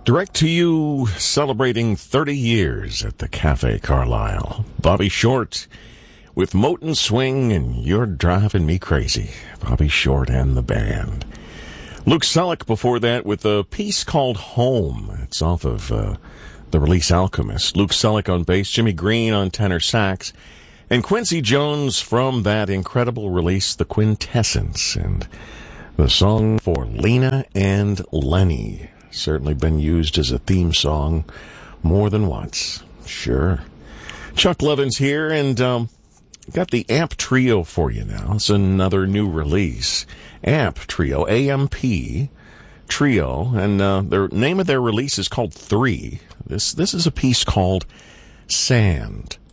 Direct to you, celebrating 30 years at the Cafe Carlisle. Bobby Short with Moten Swing and You're Driving Me Crazy. Bobby Short and the band. Luke Selleck before that with a piece called Home. It's off of the release Alchemist. Luke Selleck on bass, Jimmy Green on tenor sax, and Quincy Jones from that incredible release, The Quintessence, and the song for Lena and Lenny. Certainly been used as a theme song more than once. Sure. Chuck Levins here, and got the Amp Trio for you now. It's another new release. Amp Trio, A-M-P Trio, and the name of their release is called 3. This is a piece called Sand.